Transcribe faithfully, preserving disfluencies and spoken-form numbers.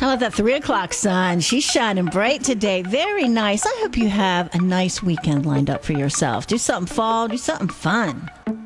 How about that three o'clock sun? She's shining bright today. Very nice. I hope you have a nice weekend lined up for yourself. Do something fall, do something fun.